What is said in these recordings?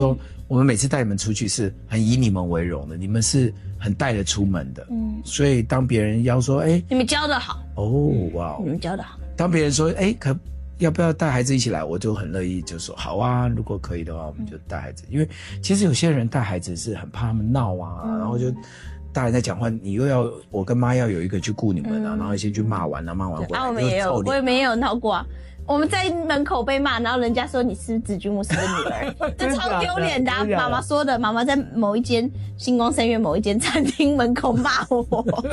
说我们每次带你们出去是很以你们为荣的，你们是很带得出门的。所以当别人要说你们教得好哇， 你们教得好。 当别人说要不要带孩子一起来，我就很乐意就说好啊，如果可以的话我们就带孩子。因为其实有些人带孩子是很怕他们闹啊，然后就大人在讲话，你又要我跟妈要有一个去顾你们然后先去骂完回来。 我们也有，我也没有闹过啊。我们在门口被骂，然后人家说你是子君牧师的女儿，这超丢脸的。妈妈说的，妈妈在某一间星光三月某一间餐厅门口骂我。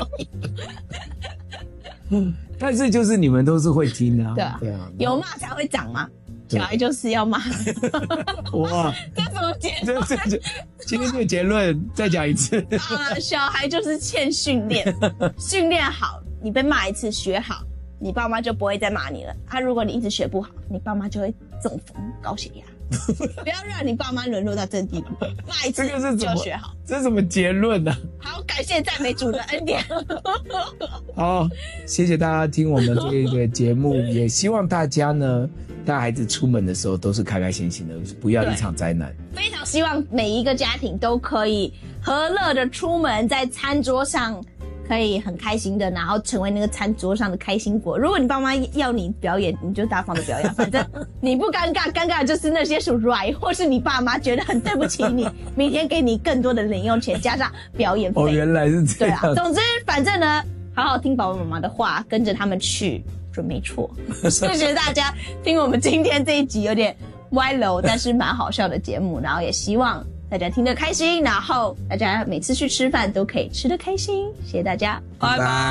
但是就是你们都是会听啊， 对啊，有骂才会长嘛，小孩就是要骂。 哇， 这怎么结论？ 今天这个结论再讲一次。 小孩就是欠训练，训练好，你被骂一次学好，你爸妈就不会再骂你了。如果你一直学不好，你爸妈就会中风、高血压。不要让你爸妈沦落到这地步，骂一次就学好。 这是什么结论啊？ 好，感谢赞美主的恩典。 好，谢谢大家听我们这个节目，也希望大家呢带孩子出门的时候都是开开心心的，不要一场灾难。 非常希望每一个家庭都可以和乐的出门，在餐桌上可以很开心的，然后成为那个餐桌上的开心果。如果你爸妈要你表演，你就大方的表演，反正你不尴尬，尴尬的就是那些叔叔阿姨或是你爸妈觉得很对不起你，明天给你更多的零用钱加上表演费。 原来是这样。 对啊，总之反正呢，好好听爸爸妈妈的话，跟着他们去准没错。谢谢大家听我们今天这一集有点歪楼，但是蛮好笑的节目，然后也希望大家听得开心，然后大家每次去吃饭都可以吃得开心。谢谢大家，拜拜。